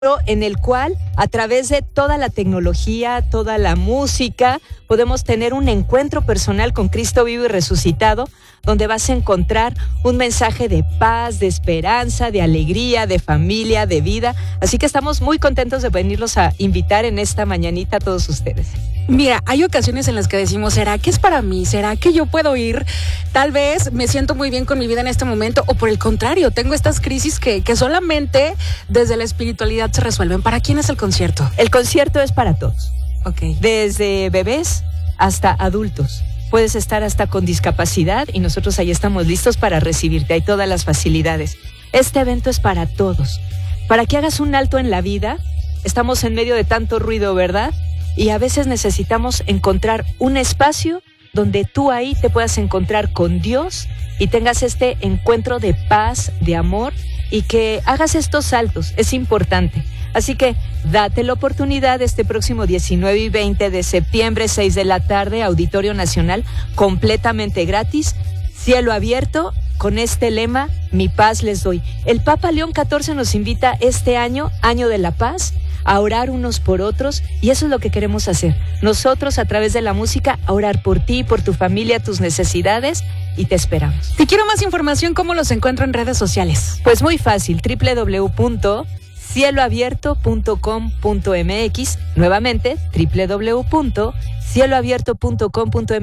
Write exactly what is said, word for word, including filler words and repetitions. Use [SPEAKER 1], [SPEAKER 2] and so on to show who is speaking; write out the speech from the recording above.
[SPEAKER 1] en el cual a través de toda la tecnología, toda la música, podemos tener un encuentro personal con Cristo vivo y resucitado, donde vas a encontrar un mensaje de paz, de esperanza, de alegría, de familia, de vida. Así que estamos muy contentos de venirlos a invitar en esta mañanita a todos ustedes.
[SPEAKER 2] Mira, hay ocasiones en las que decimos, ¿será que es para mí? ¿Será que yo puedo ir? Tal vez me siento muy bien con mi vida en este momento, o por el contrario, tengo estas crisis que, que solamente desde la espiritualidad se resuelven. ¿Para quién es el concierto?
[SPEAKER 1] El concierto es para todos.
[SPEAKER 2] Okay.
[SPEAKER 1] Desde bebés hasta adultos. Puedes estar hasta con discapacidad y nosotros ahí estamos listos para recibirte. Hay todas las facilidades. Este evento es para todos. Para que hagas un alto en la vida, estamos en medio de tanto ruido, ¿verdad? Y a veces necesitamos encontrar un espacio donde tú ahí te puedas encontrar con Dios y tengas este encuentro de paz, de amor, y que hagas estos saltos. Es importante. Así que date la oportunidad este próximo diecinueve y veinte de septiembre, seis de la tarde, Auditorio Nacional, completamente gratis, cielo abierto, con este lema, mi paz les doy. El Papa León catorce nos invita este año, año de la paz, a orar unos por otros, y eso es lo que queremos hacer. Nosotros, a través de la música, a orar por ti, por tu familia, tus necesidades, y te esperamos.
[SPEAKER 2] Si quiero más información, ¿cómo los encuentro en redes sociales?
[SPEAKER 1] Pues muy fácil, doble u doble u doble u punto cielo abierto punto com punto m x, nuevamente, doble u doble u doble u punto cielo abierto punto com punto m x.